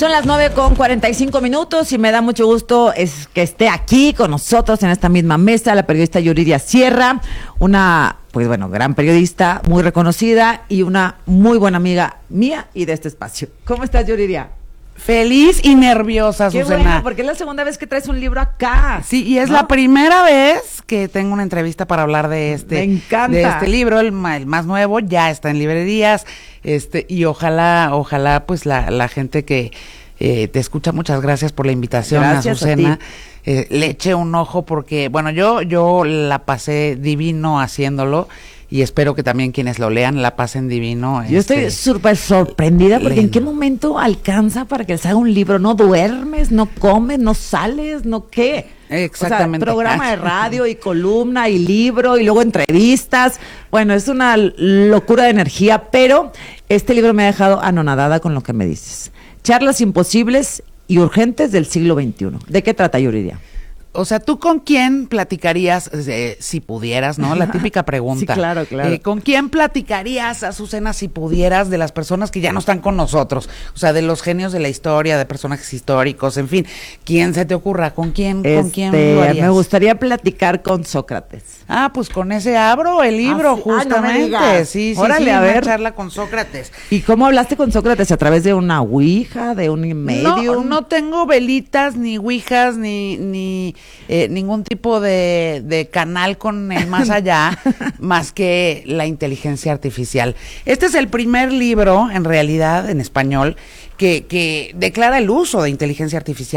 Son las 9:45 y me da mucho gusto que esté aquí con nosotros en esta misma mesa la periodista Yuridia Sierra, una, pues bueno, gran periodista, muy reconocida y una muy buena amiga mía y de este espacio. ¿Cómo estás, Yuridia? Feliz y nerviosa, Qué Susana. bueno, porque es la segunda vez que traes un libro acá. Sí, y es ¿no? la primera vez que tengo una entrevista para hablar de Me encanta. de este libro, el más nuevo, ya está en librerías, y ojalá pues la gente que te escucha, muchas gracias por la invitación, Gracias Azucena. a ti. Le eché un ojo porque, bueno, yo la pasé divino haciéndolo. Y espero que también quienes lo lean la pasen divino. Yo estoy súper sorprendida porque ¿en qué momento alcanza para que les haga un libro? ¿No duermes, no comes, no sales, no qué? Exactamente. O sea, programa de radio y columna y libro y luego entrevistas. Bueno, es una locura de energía, pero este libro me ha dejado anonadada con lo que me dices. Charlas imposibles y urgentes del siglo XXI. ¿De qué trata, Yuridia? O sea, ¿tú con quién platicarías, si pudieras, ¿no? La típica pregunta. Sí, claro. ¿Con quién platicarías, Azucena, si pudieras, de las personas que ya no están con nosotros? O sea, de los genios de la historia, de personajes históricos, en fin. ¿Quién se te ocurra? ¿Con quién lo harías? Me gustaría platicar con Sócrates. Ah, pues con ese abro el libro, sí. justamente. No me digas. Sí, Órale, a una ver. charla con Sócrates. ¿Y cómo hablaste con Sócrates? ¿A través de una ouija, de un medium? No tengo velitas, ni ouijas, ni ningún tipo de canal con el más allá, más que la inteligencia artificial. Este es el primer libro, en realidad, en español, que declara el uso de inteligencia artificial